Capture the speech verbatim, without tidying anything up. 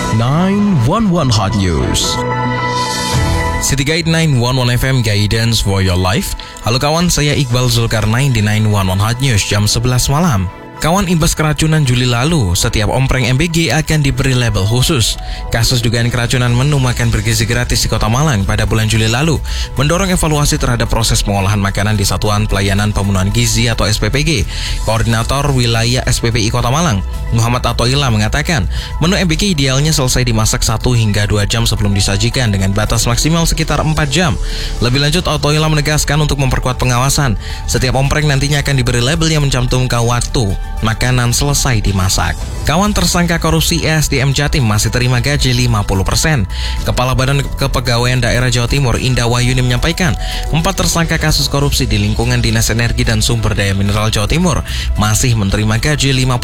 sembilan satu satu Hot News. City Guide sembilan satu satu F M, Guidance for Your Life. Halo kawan, saya Iqbal Zulkarnain di sembilan satu satu Hot News jam sebelas malam. Kawan, imbas keracunan Juli lalu, setiap ompreng M B G akan diberi label khusus. Kasus dugaan keracunan menu makan bergizi gratis di Kota Malang pada bulan Juli lalu mendorong evaluasi terhadap proses pengolahan makanan di Satuan Pelayanan Pemenuhan Gizi atau S P P G. Koordinator Wilayah S P P I Kota Malang, Muhammad Atoila, mengatakan menu M B G idealnya selesai dimasak satu hingga dua jam sebelum disajikan dengan batas maksimal sekitar empat jam. Lebih lanjut, Atoila menegaskan untuk memperkuat pengawasan, setiap ompreng nantinya akan diberi label yang mencantumkan waktu makanan selesai dimasak. Kawan, tersangka korupsi E S D M Jatim masih terima gaji lima puluh persen. Kepala Badan Kepegawaian Daerah Jawa Timur, Indah Wahyuni, menyampaikan empat tersangka kasus korupsi di lingkungan Dinas Energi dan Sumber Daya Mineral Jawa Timur masih menerima gaji lima puluh